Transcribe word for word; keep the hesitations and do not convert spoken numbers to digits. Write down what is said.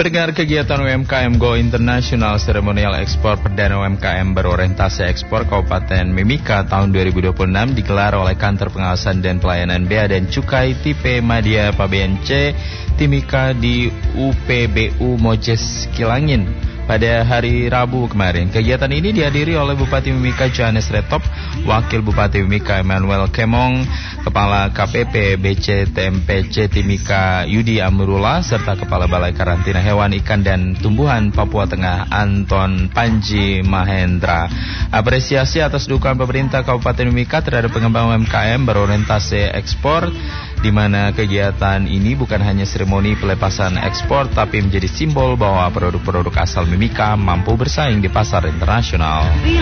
Pendengar, kegiatan U M K M Go International Seremonial Ekspor Perdana U M K M berorientasi ekspor Kabupaten Mimika tahun dua ribu dua puluh enam digelar oleh Kantor Pengawasan dan Pelayanan Bea dan Cukai Tipe Madya Pabean C Timika di U P B U Mojes Kilangin pada hari Rabu kemarin. Kegiatan ini dihadiri oleh Bupati Mimika Johannes Retop, Wakil Bupati Mimika Emmanuel Kemong, Kepala K P P B C T M P C Timika Yudi Amrullah, serta Kepala Balai Karantina Hewan, Ikan, dan Tumbuhan Papua Tengah Anton Panji Mahendra. Apresiasi atas dukungan pemerintah Kabupaten Mimika terhadap pengembangan U M K M berorientasi ekspor, di mana kegiatan ini bukan hanya seremoni pelepasan ekspor, tapi menjadi simbol bahwa produk-produk asal Mimika mampu bersaing di pasar internasional.